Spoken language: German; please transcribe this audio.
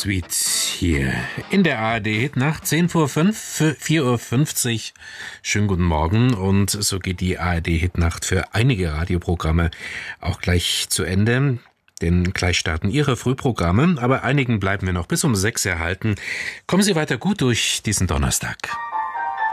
Suite hier in der ARD Hitnacht, 10 vor 5, 4:50 Uhr. Schönen guten Morgen, und so geht die ARD Hitnacht für einige Radioprogramme auch gleich zu Ende. Denn gleich starten Ihre Frühprogramme, aber einigen bleiben wir noch bis um 6 erhalten. Kommen Sie weiter gut durch diesen Donnerstag.